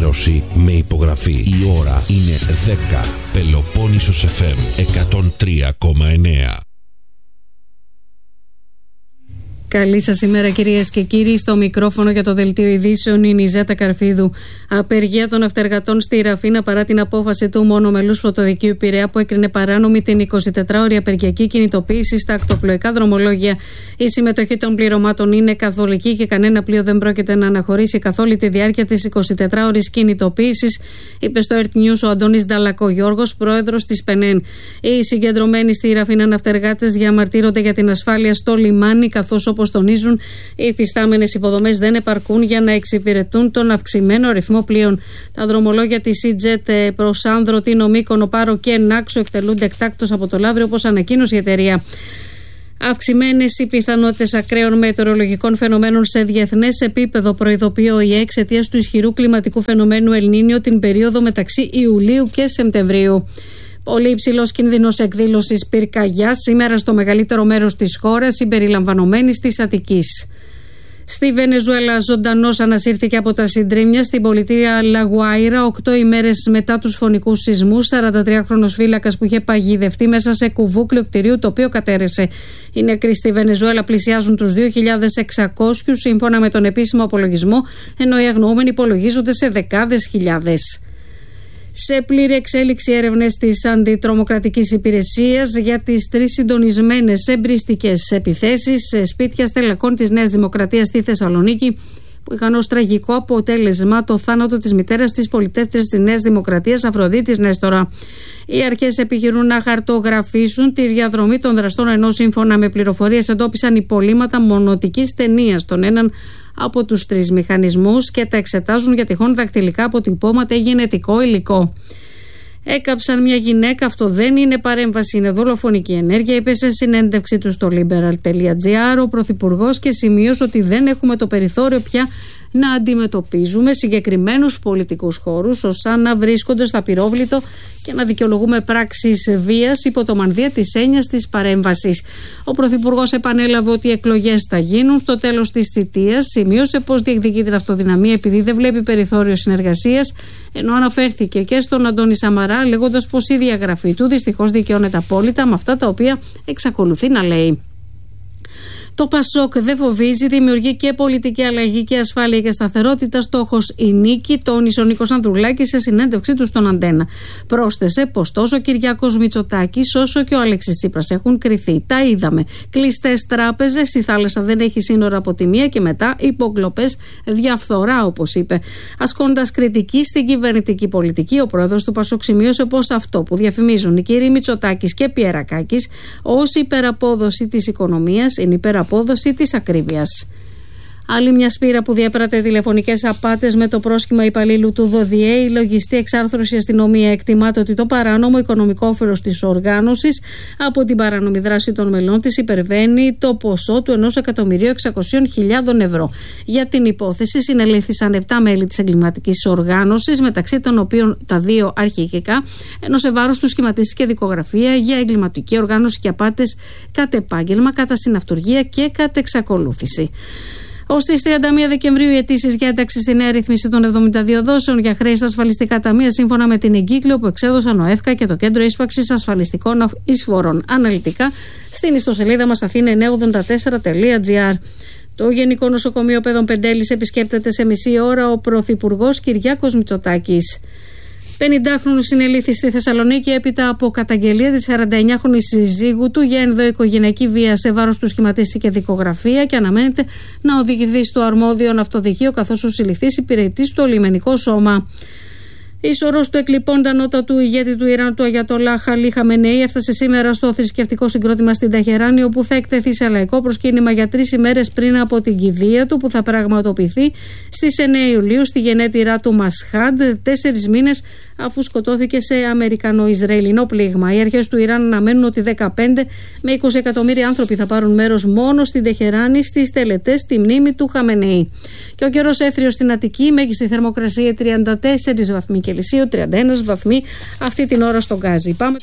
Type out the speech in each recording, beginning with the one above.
ενημέρωση με υπογραφή. Η ώρα είναι 10. Πελοπόννησος FM 103,9. Καλή σας ημέρα κυρίες και κύριοι. Στο μικρόφωνο για το δελτίο ειδήσεων είναι η Ζέτα Καρφίδου. Απεργία των ναυτεργατών στη Ραφίνα παρά την απόφαση του μονομελούς πρωτοδικείου Πειραιά που έκρινε παράνομη την 24ωρη απεργιακή κινητοποίηση στα ακτοπλοϊκά δρομολόγια. Η συμμετοχή των πληρωμάτων είναι καθολική και κανένα πλοίο δεν πρόκειται να αναχωρήσει καθ' όλη τη διάρκεια της 24ωρης κινητοποίησης, είπε στο Earth News ο Αντώνης Νταλακογιώργος, πρόεδρος της ΠΕΝΕΝ. Οι συγκεντρωμένοι στη Ραφίνα ναυτεργάτες διαμαρτύρονται για την ασφάλεια στο λιμάνι, καθώς όπως τονίζουν, οι υφιστάμενες υποδομές δεν επαρκούν για να εξυπηρετούν τον αυξημένο αριθμό πλοίων. Τα δρομολόγια της EasyJet προς Άνδρο, Τίνο, Μύκονο, Πάρο και Νάξο εκτελούνται εκτάκτως από το Λαύριο, όπως ανακοίνωσε η εταιρεία. Αυξημένες οι πιθανότητες ακραίων μετεωρολογικών φαινομένων σε διεθνές επίπεδο, προειδοποιεί ο ΙΕ εξαιτίας του ισχυρού κλιματικού φαινομένου El Niño την περίοδο μεταξύ Ιουλίου και Σεπτεμβρίου. Πολύ υψηλός κίνδυνος εκδήλωσης πυρκαγιάς σήμερα στο μεγαλύτερο μέρος της χώρας, συμπεριλαμβανομένης της Αττικής. Στη Βενεζουέλα, ζωντανός ανασύρθηκε από τα συντρίμμια στην πολιτεία Λαγουάιρα 8 ημέρες μετά τους φωνικούς σεισμούς. 43χρονος φύλακας που είχε παγιδευτεί μέσα σε κουβούκλιο κτηρίου, το οποίο κατέρευσε. Οι νεκροί στη Βενεζουέλα πλησιάζουν τους 2.600 σύμφωνα με τον επίσημο απολογισμό, ενώ οι αγνοούμενοι υπολογίζονται σε δεκάδες χιλιάδες. Σε πλήρη εξέλιξη έρευνες της Αντιτρομοκρατικής Υπηρεσίας για τις 3 συντονισμένες εμπριστικές επιθέσεις σε σπίτια στελεχών της Νέας Δημοκρατίας στη Θεσσαλονίκη, που είχαν ως τραγικό αποτέλεσμα το θάνατο της μητέρας της πολιτεύτριας της Νέας Δημοκρατίας, Αφροδίτης Νέστορα. Οι αρχές επιχειρούν να χαρτογραφήσουν τη διαδρομή των δραστών, ενώ σύμφωνα με πληροφορίες εντόπισαν υπολείμματα μονοτικής ταινίας των έναν από τους 3 μηχανισμούς και τα εξετάζουν για τυχόν δακτυλικά αποτυπώματα ή γενετικό υλικό. Έκαψαν μια γυναίκα, αυτό δεν είναι παρέμβαση, είναι δολοφονική ενέργεια, είπε σε συνέντευξη του στο liberal.gr ο Πρωθυπουργός και σημείωσε ότι δεν έχουμε το περιθώριο πια να αντιμετωπίζουμε συγκεκριμένους πολιτικούς χώρους ως να βρίσκονται στο απειρόβλητο και να δικαιολογούμε πράξεις βίας υπό το μανδύα της έννοιας της παρέμβασης. Ο Πρωθυπουργός επανέλαβε ότι οι εκλογές θα γίνουν στο τέλος της θητείας, σημείωσε πως διεκδικεί την αυτοδυναμία επειδή δεν βλέπει περιθώριο συνεργασίας, ενώ αναφέρθηκε και στον Αντώνη Σαμαρά λέγοντας πως η διαγραφή του δυστυχώς δικαιώνεται απόλυτα με αυτά τα οποία εξακολουθεί να λέει. Το Πασόκ δεν φοβίζει, δημιουργεί και πολιτική αλλαγή και ασφάλεια και σταθερότητα. Στόχος η νίκη, τόνισε ο Νίκος Ανδρουλάκης σε συνέντευξή του στον Αντένα. Πρόσθεσε πως τόσο ο Κυριάκος Μητσοτάκης όσο και ο Αλέξης Τσίπρας έχουν κριθεί. Τα είδαμε. Κλειστές τράπεζες, η θάλασσα δεν έχει σύνορα από τη μία και μετά υποκλοπές, διαφθορά, όπως είπε. Ασκώντας κριτική στην κυβερνητική πολιτική, ο πρόεδρος του Πασόκ σημείωσε πως αυτό που διαφημίζουν οι κύριοι Μητσοτάκης και Πιερακάκης ως υπεραπόδοση της οικονομίας είναι υπεραπόδοση της ακρίβειας. Άλλη μια σπήρα που διέπρατε τηλεφωνικές απάτες με το πρόσχημα υπαλλήλου του ΔΟΔΙΕ. Η λογιστή εξάρθρωση αστυνομία εκτιμάται ότι το παράνομο οικονομικό όφελος της οργάνωσης από την παράνομη δράση των μελών της υπερβαίνει το ποσό του 1.600.000 ευρώ. Για την υπόθεση συνελήφθησαν 7 μέλη της εγκληματικής οργάνωσης, μεταξύ των οποίων τα 2 αρχικά, ενώ σε βάρος του σχηματίστηκε δικογραφία για εγκληματική οργάνωση και απάτες κατ' επάγγελμα, κατά συναυτουργία και κατ' εξακολούθηση. Ως τις 31 Δεκεμβρίου οι αιτήσεις για ένταξη στη νέα ρύθμιση των 72 δόσεων για χρέη στα ασφαλιστικά ταμεία σύμφωνα με την εγκύκλιο που εξέδωσαν ο ΕΦΚΑ και το Κέντρο Ίσπραξης Ασφαλιστικών Εισφορών. Αναλυτικά στην ιστοσελίδα μας athena984.gr. Το Γενικό Νοσοκομείο Παιδών Πεντέλης επισκέπτεται σε μισή ώρα ο Πρωθυπουργός Κυριάκος Μητσοτάκης. 50χρονος συνελήφθη στη Θεσσαλονίκη έπειτα από καταγγελία της 49χρονης συζύγου του για ενδοοικογενειακή βία. Σε βάρος του σχηματίστηκε δικογραφία και αναμένεται να οδηγηθεί στο αρμόδιο ναυτοδικείο, καθώς ο συλληφθής υπηρετεί στο λιμενικό σώμα. Η σωρός του εκλειπώντα νότα του ηγέτη του Ιράν, του Αγιατολάχ Αλί Χαμενεή, έφτασε σήμερα στο θρησκευτικό συγκρότημα στην Τεχεράνη, όπου θα εκτεθεί σε λαϊκό προσκύνημα για 3 ημέρες πριν από την κηδεία του, που θα πραγματοποιηθεί στις 9 Ιουλίου στη γενέτειρά του Μασχάντ, 4 μήνες αφού σκοτώθηκε σε Αμερικανο-Ισραηλινό πλήγμα. Οι αρχές του Ιράν αναμένουν ότι 15 με 20 εκατομμύρια άνθρωποι θα πάρουν μέρος μόνο στην Τεχεράνη στις τελετές στη μνήμη του Χαμενεή. Και ο καιρός έθριος στην Αττική, μέγιστη θερμοκρασία 34 βαθμοί Κελσίου, 31 βαθμοί αυτή την ώρα στον Γκάζι. Πάμε.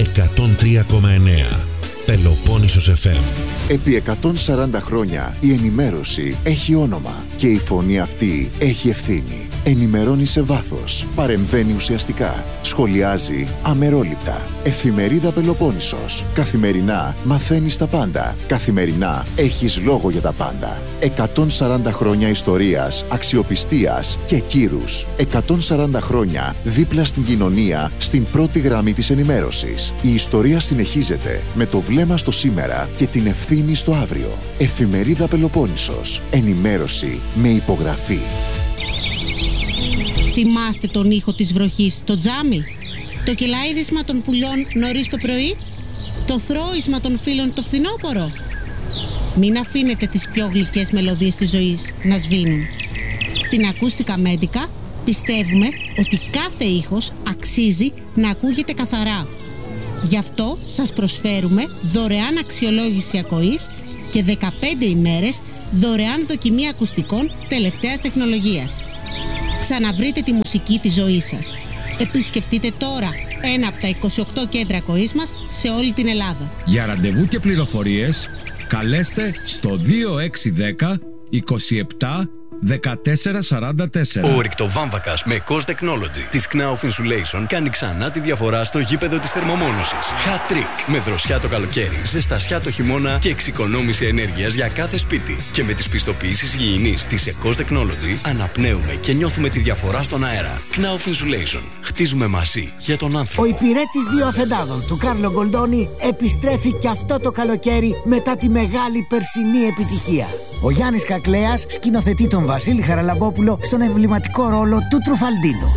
103,9 Πελοπόννησος FM. Επί 140 χρόνια η ενημέρωση έχει όνομα και η φωνή αυτή έχει ευθύνη. Ενημερώνει σε βάθος, παρεμβαίνει ουσιαστικά, σχολιάζει αμερόληπτα. Εφημερίδα Πελοπόννησος. Καθημερινά μαθαίνεις τα πάντα. Καθημερινά έχεις λόγο για τα πάντα. 140 χρόνια ιστορίας, αξιοπιστίας και κύρους. 140 χρόνια δίπλα στην κοινωνία, στην πρώτη γραμμή της ενημέρωσης. Η ιστορία συνεχίζεται με το βλέμμα στο σήμερα και την ευθύνη στο αύριο. Εφημερίδα Πελοπόννησος. Ενημέρωση με υπογραφή. Θυμάστε τον ήχο της βροχής στο τζάμι? Το κελάιδισμα των πουλιών νωρίς το πρωί? Το θρώισμα των φίλων το φθινόπωρο? Μην αφήνετε τις πιο γλυκές μελωδίες της ζωής να σβήνουν. Στην Ακούστικα Μέντικα πιστεύουμε ότι κάθε ήχος αξίζει να ακούγεται καθαρά. Γι' αυτό σας προσφέρουμε δωρεάν αξιολόγηση ακοής και 15 ημέρες δωρεάν δοκιμή ακουστικών τελευταίας τεχνολογίας. Ξαναβρείτε τη μουσική της ζωής σας. Επισκεφτείτε τώρα ένα από τα 28 κέντρα ακοής μας σε όλη την Ελλάδα. Για ραντεβού και πληροφορίες καλέστε στο 2610 27 1444. Ο ρηκτοβάμβακας με COS Technology της Knauf Insulation κάνει ξανά τη διαφορά στο γήπεδο της θερμομόνωσης. Hat trick. Με δροσιά το καλοκαίρι, ζεστασιά το χειμώνα και εξοικονόμηση ενέργειας για κάθε σπίτι. Και με τις πιστοποιήσεις υγιεινής της COS Technology αναπνέουμε και νιώθουμε τη διαφορά στον αέρα. Knauf Insulation. Χτίζουμε μαζί για τον άνθρωπο. Ο υπηρέτης 2 αφεντάδων του Κάρλο Γκολντόνι επιστρέφει και αυτό το καλοκαίρι μετά τη μεγάλη περσινή επιτυχία. Ο Γιάννης Κακλέας σκηνοθετεί τον Βασίλη Χαραλαμπόπουλο στον εμβληματικό ρόλο του Τρουφαλντίνο.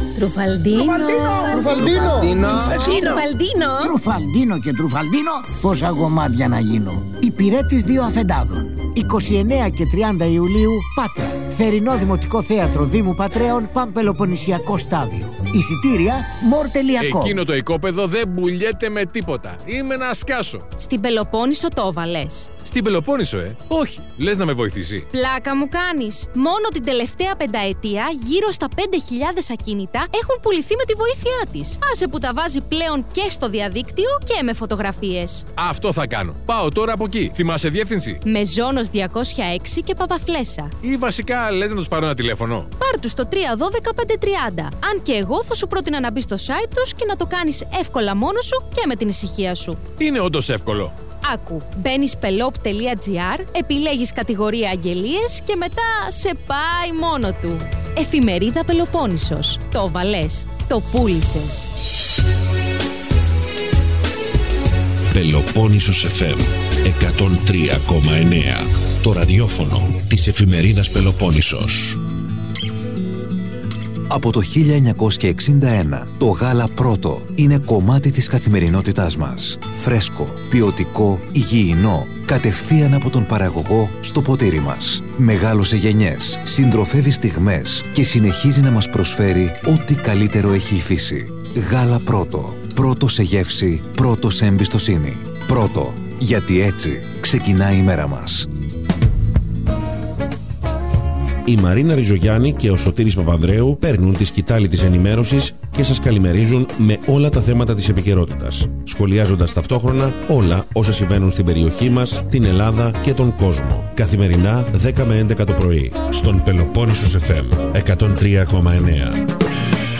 Τρουφαλντίνο και Τρουφαλντίνο, πόσα γομάτια να γίνω. Υπηρέτης 2 αφεντάδων. 29 και 30 Ιουλίου, Πάτρα. Θερινό Δημοτικό Θέατρο Δήμου Πατρέων, Παμπελοποννησιακό στάδιο. Εισιτήρια more.com. Εκείνο το οικόπεδο δεν πουλιέται με τίποτα. Είμαι να σκάσω. Στην Πελοπόννησο το έβαλες? Στην Πελοπόννησο, όχι. Λες να με βοηθήσει? Πλάκα μου κάνεις. Μόνο την τελευταία πενταετία γύρω στα 5.000 ακίνητα έχουν πουληθεί με τη βοήθειά της. Άσε που τα βάζει πλέον και στο διαδίκτυο και με φωτογραφίες. Αυτό θα κάνω. Πάω τώρα από εκεί. Θυμάσαι διεύθυνση? Μεζόνος 206 και Παπαφλέσσα. Ή βασικά λες να τους πάρω ένα τηλέφωνο? Πάρ' τους στο 312-530. Αν και εγώ θα σου πρότεινα να μπεις στο site τους και να το κάνεις εύκολα μόνος σου και με την ησυχία σου. Είναι όντως εύκολο. Άκου, μπαίνεις pelop.gr, επιλέγεις κατηγορία αγγελίες και μετά σε πάει μόνο του. Εφημερίδα Πελοπόννησος. Το βαλές, το πούλησες. Πελοπόννησος FM 103,9. Το ραδιόφωνο της εφημερίδας Πελοπόννησος. Από το 1961, το γάλα πρώτο είναι κομμάτι της καθημερινότητάς μας. Φρέσκο, ποιοτικό, υγιεινό, κατευθείαν από τον παραγωγό στο ποτήρι μας. Μεγάλωσε γενιές, συντροφεύει στιγμές και συνεχίζει να μας προσφέρει ό,τι καλύτερο έχει η φύση. Γάλα πρώτο. Πρώτο σε γεύση, πρώτο σε εμπιστοσύνη. Πρώτο, γιατί έτσι ξεκινάει η μέρα μας. Η Μαρίνα Ριζογιάννη και ο Σωτήρης Παπανδρέου παίρνουν τη σκητάλη της ενημέρωσης και σας καλημερίζουν με όλα τα θέματα της επικαιρότητας, σχολιάζοντας ταυτόχρονα όλα όσα συμβαίνουν στην περιοχή μας, την Ελλάδα και τον κόσμο. Καθημερινά 10 με 11 το πρωί, στον Πελοπόννησος FM 103,9.